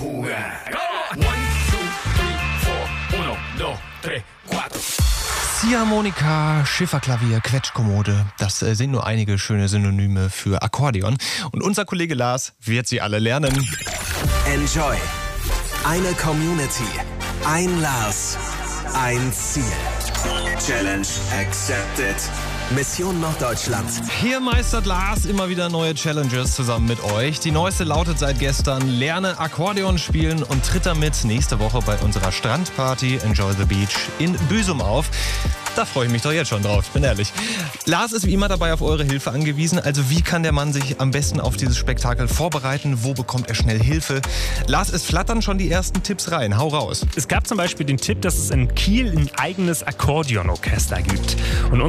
jugar. 1, 2, 3, 4, 1, 2, 3, 4. Ziehharmonika, Schifferklavier, Quetschkommode, das sind nur einige schöne Synonyme für Akkordeon. Und unser Kollege Lars wird sie alle lernen. Enjoy. Eine Community. Ein Lars. Ein Ziel. Challenge accepted. Mission Norddeutschland. Hier meistert Lars immer wieder neue Challenges zusammen mit euch. Die neueste lautet seit gestern: Lerne Akkordeon spielen und tritt damit nächste Woche bei unserer Strandparty Enjoy the Beach in Büsum auf. Da freue ich mich doch jetzt schon drauf, ich bin ehrlich. Lars ist wie immer dabei auf eure Hilfe angewiesen. Also wie kann der Mann sich am besten auf dieses Spektakel vorbereiten? Wo bekommt er schnell Hilfe? Lars, es flattern schon die ersten Tipps rein. Hau raus. Es gab zum Beispiel den Tipp, dass es in Kiel ein eigenes Akkordeonorchester gibt. Und